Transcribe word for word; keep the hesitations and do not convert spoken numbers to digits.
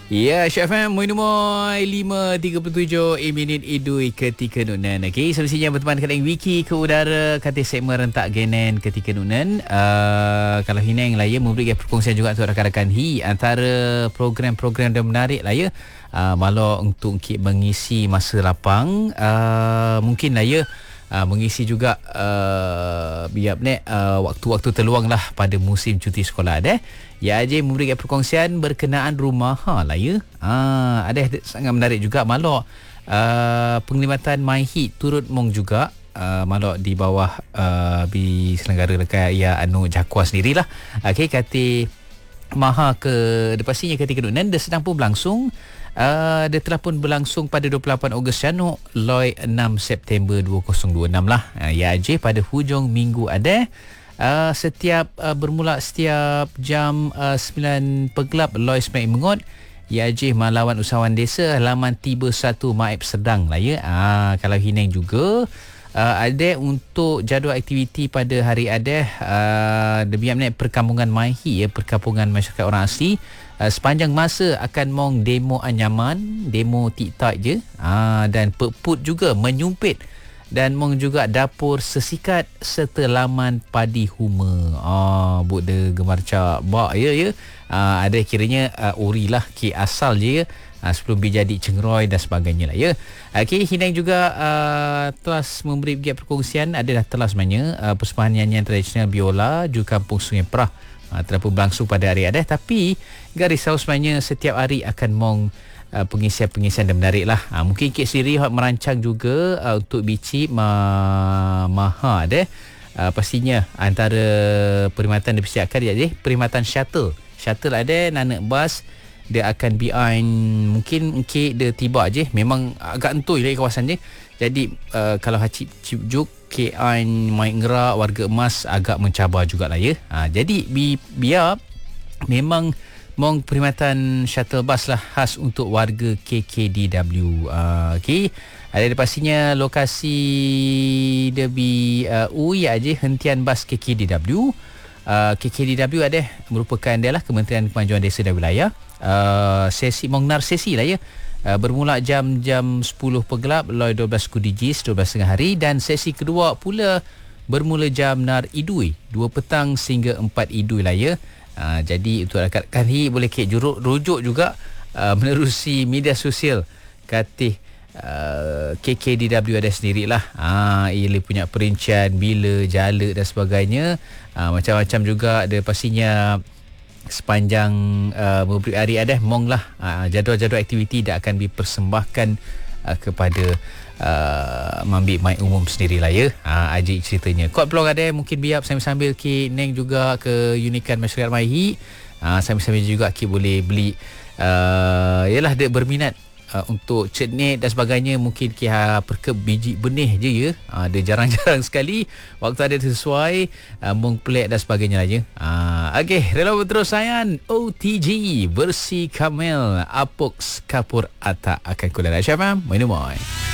Ya, Syaf M, Moinomoy lima tiga puluh tujuh minit idui ketika nunan. Okey, solusinya berteman kadang wiki ke udara kata segmen rentak genen ketika nunan. Uh, kalau hinang lah ya, memberi perkongsian juga untuk rakan-rakan hi antara program-program yang menarik lah ya. Uh, malah untuk mengisi masa lapang, uh, mungkin lah ya. Uh, mengisi juga uh, biar ni uh, waktu-waktu terluang lah pada musim cuti sekolah deh. Ya Ajay memberikan perkongsian berkenaan rumah ha lah ya. Ah, ada sangat menarik juga malah uh, penglibatan MyHit turut mong juga uh, malah di bawah uh, di selenggara dekat ya anu Jakwa sendirilah. Okey, kata maha ke pastinya ketika nunan dia sedang pun berlangsung. Uh, dia telah pun berlangsung pada dua puluh lapan Ogos Januk loi enam September dua ribu dua puluh enam lah. Uh, ya Ajay pada hujung minggu ada uh, setiap uh, bermula setiap jam uh, sembilan pegelap loi sembilan mengot. Ya Ajay melawan usahawan desa halaman tiba satu Maib Sedang lah ya. Uh, kalau hinang juga uh, ada untuk jadual aktiviti pada hari ada uh, demikian ni perkampungan Maihi ya, perkampungan masyarakat orang asli. Uh, sepanjang masa akan mong demo anyaman, demo TikTok je, uh, dan peput juga menyumpit dan mong juga dapur sesikat serta laman padi huma. Ah, uh, buk de gemarca bak ya ya. Uh, ada kiranya uh, ori lah ki asal je ya. Uh, sebelum dijadi cengeroy dan sebagainya lah ya. Okey, Hinang juga uh, telah memberi giat perkongsian adalah telah sebenarnya uh, persembahan nyanyian tradisional biola Ju Kampung Sungai Perah. Uh, telah pun berlangsung pada hari ada, tapi garis risau sebenarnya setiap hari akan mong uh, pengisian-pengisian dan menarik lah. Uh, mungkin Kik sendiri merancang juga uh, untuk bici ma- maha ada. Uh, pastinya antara perkhidmatan dipersiapkan dia je perkhidmatan shuttle. Shuttle ada, nanak bas dia akan behind mungkin Kik dia tiba je. Memang agak entui lagi kawasan je. Jadi uh, kalau Hacip Cip Juk K I Maik Ngerak warga emas agak mencabar jugalah ya. Ha, jadi bi, biar memang mong perkhidmatan shuttle bus lah khas untuk warga K K D W. Uh, Okey. Ada pastinya lokasi debi uh, U ya aje hentian bas K K D W. Uh, K K D W ada merupakan dia lah Kementerian Kemajuan Desa dan Wilayah. Uh, sesi mongnar sesi lah ya. Uh, bermula jam-jam sepuluh pegelap loi dua belas kudijis dua belas tengah hari, dan sesi kedua pula bermula jam nar idui dua petang sehingga empat idui lah ya. Uh, jadi untuk rakan-rakan hi boleh Kik juruk rujuk juga uh, menerusi media sosial katih uh, K K D W ada sendirilah. Ah, uh, ia punya perincian bila jala dan sebagainya. Uh, macam-macam juga ada pastinya sepanjang uh, beberapa hari ada mong lah uh, jadual-jadual aktiviti dah akan dipersembahkan uh, kepada uh, Mambik Mai Umum sendirilah ya. Uh, Ajik ceritanya. Kod peluang ada mungkin biar sambil-sambil Ki Neng juga ke Unikan Masyarakat Maihi. Uh, sambil-sambil juga Ki boleh beli uh, yalah dia berminat Uh, untuk cetnik dan sebagainya, mungkin Ki perkeb biji benih je ya. Uh, dia jarang-jarang sekali waktu ada sesuai uh, mong pelik dan sebagainya aja. Uh, Okey, rela berterusan O T G versi Kamel Apok Kapur Atak akan kularan Syafam. Minum oi.